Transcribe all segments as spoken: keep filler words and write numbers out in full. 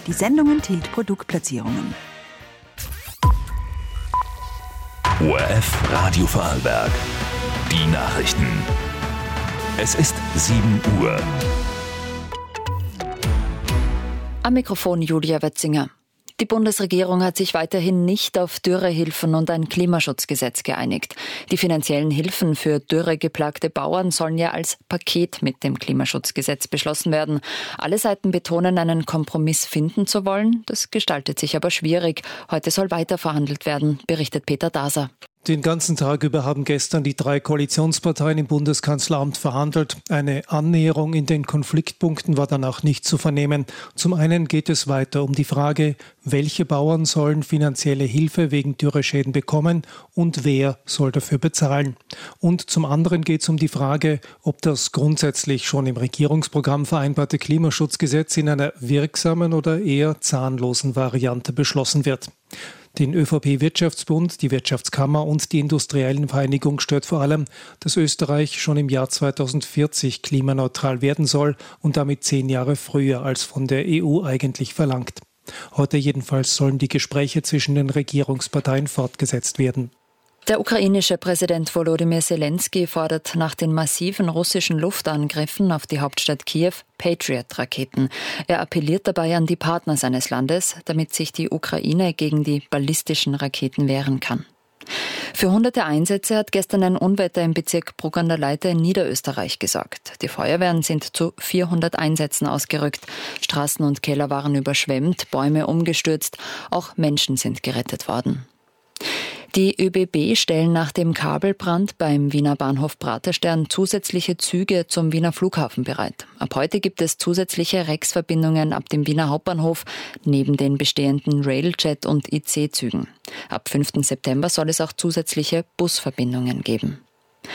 Die Sendung enthält Produktplatzierungen. O R F Radio Vorarlberg. Die Nachrichten. Es ist sieben Uhr. Am Mikrofon Julia Wetzinger. Die Bundesregierung hat sich weiterhin nicht auf Dürrehilfen und ein Klimaschutzgesetz geeinigt. Die finanziellen Hilfen für dürregeplagte Bauern sollen ja als Paket mit dem Klimaschutzgesetz beschlossen werden. Alle Seiten betonen, einen Kompromiss finden zu wollen. Das gestaltet sich aber schwierig. Heute soll weiter verhandelt werden, berichtet Peter Daser. Den ganzen Tag über haben gestern die drei Koalitionsparteien im Bundeskanzleramt verhandelt. Eine Annäherung in den Konfliktpunkten war danach nicht zu vernehmen. Zum einen geht es weiter um die Frage, welche Bauern sollen finanzielle Hilfe wegen Dürreschäden bekommen und wer soll dafür bezahlen. Und zum anderen geht es um die Frage, ob das grundsätzlich schon im Regierungsprogramm vereinbarte Klimaschutzgesetz in einer wirksamen oder eher zahnlosen Variante beschlossen wird. Den ÖVP-Wirtschaftsbund, die Wirtschaftskammer und die Industriellenvereinigung stört vor allem, dass Österreich schon im Jahr zweitausendvierzig klimaneutral werden soll und damit zehn Jahre früher als von der E U eigentlich verlangt. Heute jedenfalls sollen die Gespräche zwischen den Regierungsparteien fortgesetzt werden. Der ukrainische Präsident Volodymyr Zelensky fordert nach den massiven russischen Luftangriffen auf die Hauptstadt Kiew Patriot-Raketen. Er appelliert dabei an die Partner seines Landes, damit sich die Ukraine gegen die ballistischen Raketen wehren kann. Für hunderte Einsätze hat gestern ein Unwetter im Bezirk Bruck an der Leitha in Niederösterreich gesorgt. Die Feuerwehren sind zu vierhundert Einsätzen ausgerückt. Straßen und Keller waren überschwemmt, Bäume umgestürzt, auch Menschen sind gerettet worden. Die ÖBB stellen nach dem Kabelbrand beim Wiener Bahnhof Praterstern zusätzliche Züge zum Wiener Flughafen bereit. Ab heute gibt es zusätzliche Rex-Verbindungen ab dem Wiener Hauptbahnhof neben den bestehenden Railjet- und I C-Zügen. Ab fünften September soll es auch zusätzliche Busverbindungen geben.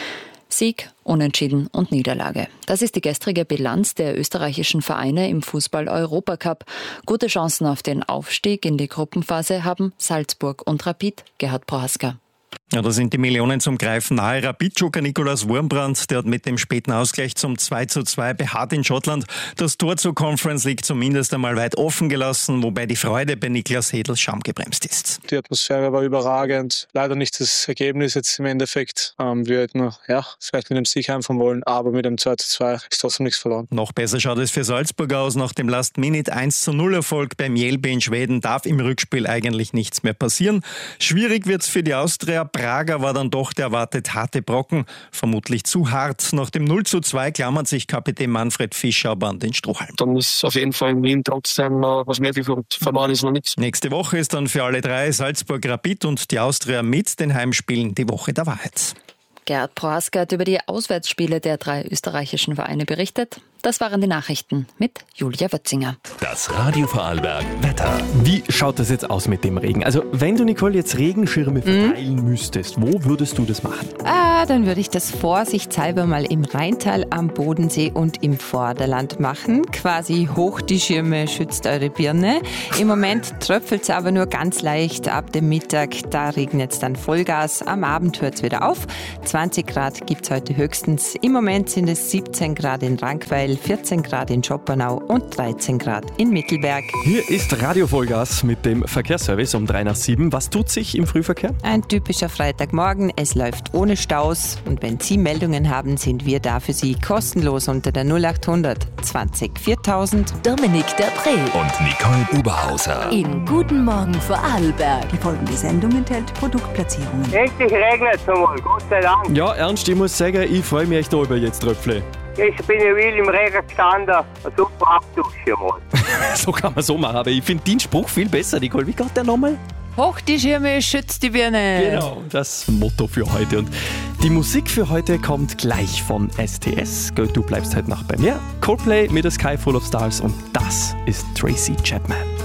Sieg, Unentschieden und Niederlage. Das ist die gestrige Bilanz der österreichischen Vereine im Fußball-Europacup. Gute Chancen auf den Aufstieg in die Gruppenphase haben Salzburg und Rapid. Gerhard Prohaska. Ja, da sind die Millionen zum Greifen nahe. Rapid-Joker Nikolaus Wurmbrand, der hat mit dem späten Ausgleich zum zwei zu zwei beharrt in Schottland das Tor zur Conference League zumindest einmal weit offen gelassen, wobei die Freude bei Niklas Hedl schamgebremst ist. Die Atmosphäre war überragend. Leider nicht das Ergebnis jetzt im Endeffekt. Ähm, wir hätten ja, vielleicht mit dem Sieg heimfahren wollen, aber mit dem zwei zu zwei ist trotzdem nichts verloren. Noch besser schaut es für Salzburg aus. Nach dem Last-Minute eins zu null Erfolg beim Mjällby in Schweden darf im Rückspiel eigentlich nichts mehr passieren. Schwierig wird's für die Austria. Prager war dann doch der erwartet harte Brocken, vermutlich zu hart. Nach dem null zu zwei klammert sich Kapitän Manfred Fischer aber an den Strohhalm. Dann ist auf jeden Fall in Wien trotzdem was möglich und verloren ist noch nichts. Nächste Woche ist dann für alle drei Salzburg, Rapid und die Austria mit den Heimspielen die Woche der Wahrheit. Gerhard Prohaska hat über die Auswärtsspiele der drei österreichischen Vereine berichtet. Das waren die Nachrichten mit Julia Wetzinger. Das Radio Vorarlberg Wetter. Wie schaut das jetzt aus mit dem Regen? Also wenn du, Nicole, jetzt Regenschirme verteilen mhm. müsstest, wo würdest du das machen? Ah, dann würde ich das vorsichtshalber mal im Rheintal, am Bodensee und im Vorderland machen. Quasi hoch die Schirme, schützt eure Birne. Im Moment tröpfelt es aber nur ganz leicht. Ab dem Mittag, da regnet es dann Vollgas. Am Abend hört es wieder auf. zwanzig Grad gibt es heute höchstens. Im Moment sind es siebzehn Grad in Rankweil, vierzehn Grad in Schoppernau und dreizehn Grad in Mittelberg. Hier ist Radio Vollgas mit dem Verkehrsservice um drei nach sieben. Was tut sich im Frühverkehr? Ein typischer Freitagmorgen. Es läuft ohne Staus. Und wenn Sie Meldungen haben, sind wir da für Sie kostenlos unter der null acht hundert zwanzig viertausend. Dominik der Prä und Nicole Oberhauser. In Guten Morgen Vorarlberg. Die folgende Sendung enthält Produktplatzierungen. Richtig regnet es einmal, Gott sei Dank. Ja, Ernst, ich muss sagen, ich freue mich echt da über jetzt Tröpfle. Ich bin ja wild im Regen gestanden, eine super Abdusche mal. So kann man so machen, aber ich finde den Spruch viel besser, Nicole. Wie geht der nochmal? Hoch die Schirme, schützt die Birne. Genau, das Motto für heute. Und die Musik für heute kommt gleich von S T S. Du bleibst heute Nacht bei mir. Coldplay mit A Sky Full of Stars und das ist Tracy Chapman.